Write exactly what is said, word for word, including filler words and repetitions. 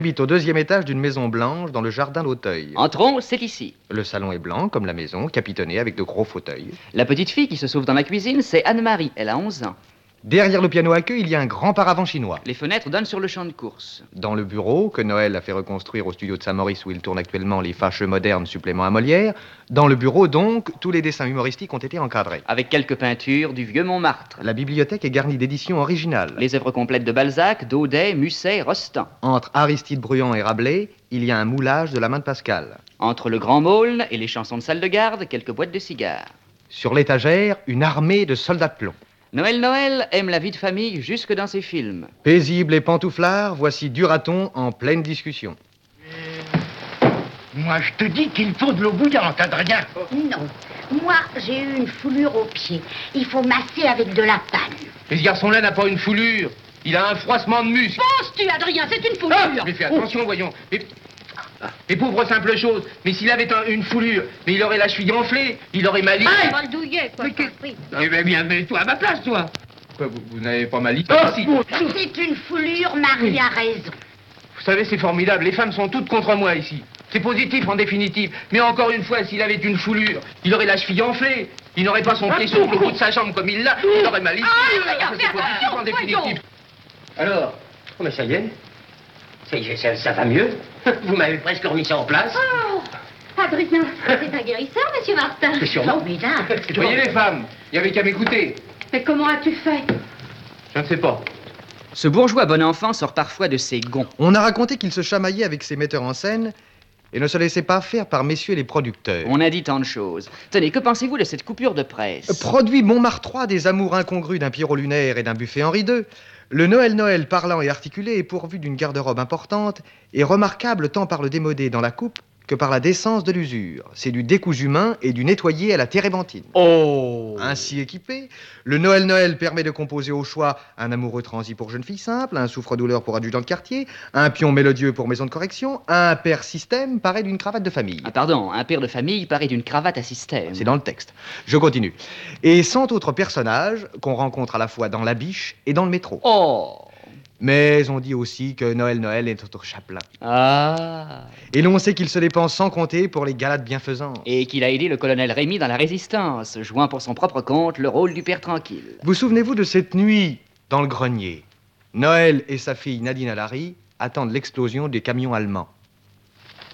Habite au deuxième étage d'une maison blanche dans le jardin d'Auteuil. Entrons, c'est ici. Le salon est blanc, comme la maison, capitonné avec de gros fauteuils. La petite fille qui se sauve dans la cuisine, c'est Anne-Marie. Elle a onze ans. Derrière le piano à queue, il y a un grand paravent chinois. Les fenêtres donnent sur le champ de course. Dans le bureau, que Noël a fait reconstruire au studio de Saint-Maurice où il tourne actuellement les fâcheux modernes suppléments à Molière, dans le bureau, donc, tous les dessins humoristiques ont été encadrés. Avec quelques peintures du vieux Montmartre. La bibliothèque est garnie d'éditions originales. Les œuvres complètes de Balzac, Daudet, Musset, Rostand. Entre Aristide Bruand et Rabelais, il y a un moulage de la main de Pascal. Entre le Grand Maulne et les chansons de salle de garde, quelques boîtes de cigares. Sur l'étagère, une armée de soldats de plomb. Noël Noël aime la vie de famille jusque dans ses films. Paisible et pantouflard, voici Duraton en pleine discussion. Moi, je te dis qu'il faut de l'eau bouillante, Adrien. Non. Moi, j'ai eu une foulure au pied. Il faut masser avec de la panne. Mais ce garçon-là n'a pas une foulure. Il a un froissement de muscle. Penses-tu, Adrien, c'est une foulure. Ah, mais fais attention, voyons. Mais, mais pauvre simple chose. Mais s'il avait un- une foulure, mais il aurait la cheville enflée, il aurait mal. Ah, il va le douiller, quoi. Mais que- Oui. Eh bien, bien, mets-toi à ma place, toi. Quoi, vous, vous n'avez pas mal ici? Si. C'est une foulure, Marie a raison. Vous savez, c'est formidable. Les femmes sont toutes contre moi ici. C'est positif en définitive. Mais encore une fois, s'il avait une foulure, il aurait la cheville enflée. Il n'aurait pas son pied sur le bout de sa jambe comme il l'a. Il aurait mal ici. Ah, Ça, c'est positif en définitive. Alors, oh, mais ça y est. Ça y est, ça, ça va mieux. Vous m'avez presque remis ça en place. Oh, Adrien, c'est un guérisseur, monsieur Martin. C'est sûrement. Formidable. Vous voyez les femmes, il n'y avait qu'à m'écouter. Mais comment as-tu fait? Je ne sais pas. Ce bourgeois bon enfant sort parfois de ses gonds. On a raconté qu'il se chamaillait avec ses metteurs en scène et ne se laissait pas faire par messieurs les producteurs. On a dit tant de choses. Tenez, que pensez-vous de cette coupure de presse? Produit Montmartrois des amours incongrus d'un Pierrot lunaire et d'un buffet Henri deux, le Noël Noël parlant et articulé est pourvu d'une garde-robe importante et remarquable tant par le démodé dans la coupe que par la décence de l'usure. C'est du décousu humain et du nettoyé à la térébenthine. Oh! Ainsi équipé, le Noël Noël permet de composer au choix un amoureux transi pour jeune fille simple, un souffre-douleur pour adjudant de quartier, un pion mélodieux pour maison de correction, un père système paré d'une cravate de famille. Ah pardon, un père de famille paré d'une cravate à système. C'est dans le texte. Je continue. Et cent autres personnages qu'on rencontre à la fois dans la biche et dans le métro. Oh! Mais on dit aussi que Noël Noël est notre chapelain. Ah! Et l'on sait qu'il se dépense sans compter pour les galas de bienfaisance. Et qu'il a aidé le colonel Rémy dans la résistance, jouant pour son propre compte le rôle du père tranquille. Vous souvenez-vous de cette nuit dans le grenier? Noël et sa fille Nadine Alary attendent l'explosion des camions allemands.